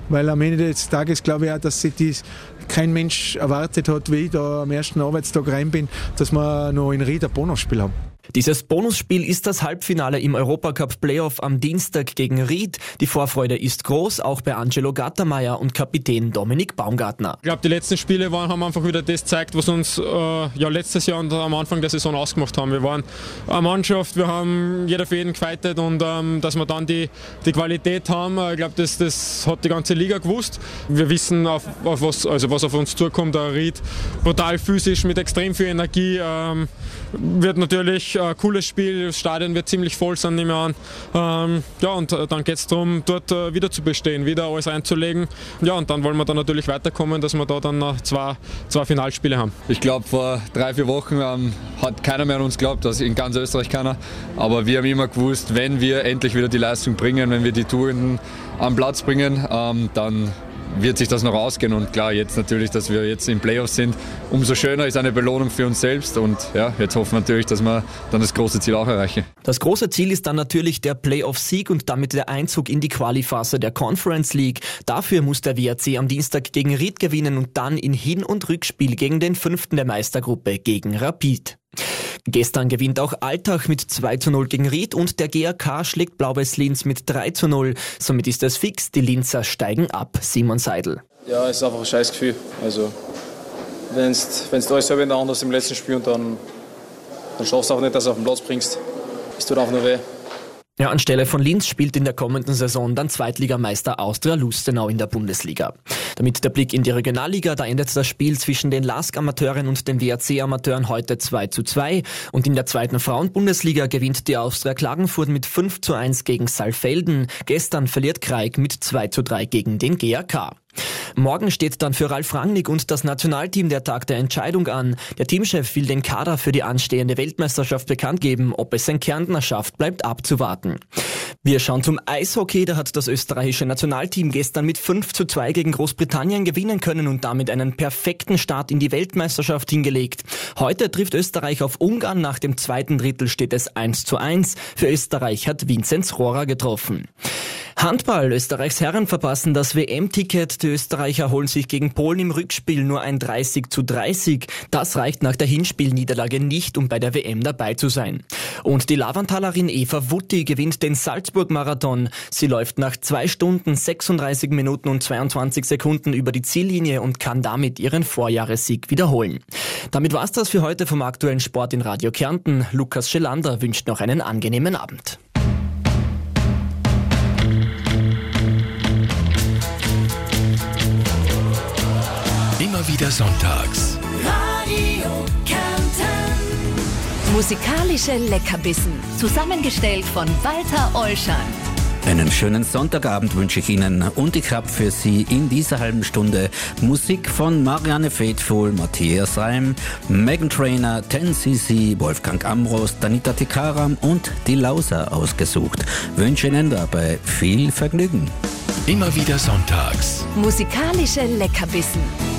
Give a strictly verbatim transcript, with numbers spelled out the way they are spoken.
weil am Ende des Tages glaube ich auch, dass sich dies kein Mensch erwartet hat, wie ich da am ersten Arbeitstag rein bin, dass wir noch in Ried ein Bonusspiel haben. Dieses Bonusspiel ist das Halbfinale im Europacup-Playoff am Dienstag gegen Ried. Die Vorfreude ist groß, auch bei Angelo Gattermeier und Kapitän Dominik Baumgartner. Ich glaube, die letzten Spiele waren, haben einfach wieder das gezeigt, was uns äh, ja, letztes Jahr und am Anfang der Saison ausgemacht haben. Wir waren eine Mannschaft, wir haben jeder für jeden gefightet und ähm, dass wir dann die, die Qualität haben, ich glaube, das, das hat die ganze Liga gewusst. Wir wissen, auf, auf was, also was auf uns zukommt. Der Ried brutal physisch mit extrem viel Energie. Ähm, wird natürlich ein cooles Spiel, das Stadion wird ziemlich voll sein, nehme ich an. Ähm, ja, und dann geht es darum, dort äh, wieder zu bestehen, wieder alles einzulegen. Ja, und dann wollen wir dann natürlich weiterkommen, dass wir da dann noch zwei, zwei Finalspiele haben. Ich glaube, vor drei, vier Wochen ähm, hat keiner mehr an uns geglaubt, also in ganz Österreich keiner. Aber wir haben immer gewusst, wenn wir endlich wieder die Leistung bringen, wenn wir die Tugenden am Platz bringen, ähm, dann wird sich das noch ausgehen. Und klar, jetzt natürlich, dass wir jetzt im Playoffs sind, umso schöner ist eine Belohnung für uns selbst. Und ja, jetzt hoffen wir natürlich, dass wir dann das große Ziel auch erreichen. Das große Ziel ist dann natürlich der Playoff-Sieg und damit der Einzug in die Quali-Phase der Conference League. Dafür muss der W R C am Dienstag gegen Ried gewinnen und dann in Hin- und Rückspiel gegen den Fünften der Meistergruppe, gegen Rapid. Gestern gewinnt auch Altach mit zwei zu null gegen Ried und der G A K schlägt Blau-Weiß Linz mit drei zu null. Somit ist es fix, die Linzer steigen ab. Simon Seidel. Ja, es ist einfach ein scheiß Gefühl. Also, wenn du alles selber in der Hand hast im letzten Spiel und dann, dann schaffst du auch nicht, dass du auf den Platz bringst. Es tut auch nur weh. Ja, anstelle von Linz spielt in der kommenden Saison dann Zweitligameister Austria Lustenau in der Bundesliga. Damit der Blick in die Regionalliga, da endet das Spiel zwischen den L A S K-Amateuren und den W R C-Amateuren heute zwei zu zwei. Und in der zweiten Frauen-Bundesliga gewinnt die Austria Klagenfurt mit fünf zu eins gegen Saalfelden. Gestern verliert Kraig mit zwei zu drei gegen den G A K. Morgen steht dann für Ralf Rangnick und das Nationalteam der Tag der Entscheidung an. Der Teamchef will den Kader für die anstehende Weltmeisterschaft bekannt geben. Ob es ein Kärntner schafft, bleibt abzuwarten. Wir schauen zum Eishockey. Da hat das österreichische Nationalteam gestern mit fünf zu zwei gegen Großbritannien gewinnen können und damit einen perfekten Start in die Weltmeisterschaft hingelegt. Heute trifft Österreich auf Ungarn. Nach dem zweiten Drittel steht es eins zu eins. Für Österreich hat Vinzenz Rohrer getroffen. Handball. Österreichs Herren verpassen das W M-Ticket. Die Österreicher holen sich gegen Polen im Rückspiel nur ein dreißig zu dreißig. Das reicht nach der Hinspielniederlage nicht, um bei der W M dabei zu sein. Und die Lavantalerin Eva Wutti gewinnt den Salzburg-Marathon. Sie läuft nach zwei Stunden, sechsunddreißig Minuten und zweiundzwanzig Sekunden über die Ziellinie und kann damit ihren Vorjahressieg wiederholen. Damit war's das für heute vom aktuellen Sport in Radio Kärnten. Lukas Schelander wünscht noch einen angenehmen Abend. Immer wieder sonntags. Radio Kärnten. Musikalische Leckerbissen. Zusammengestellt von Walter Olschan. Einen schönen Sonntagabend wünsche ich Ihnen und ich habe für Sie in dieser halben Stunde Musik von Marianne Faithfull, Matthias Reim, Meghan Trainor, ten C C, Wolfgang Amros, Danita Tikaram und die Lauser ausgesucht. Wünsche Ihnen dabei viel Vergnügen. Immer wieder sonntags. Musikalische Leckerbissen.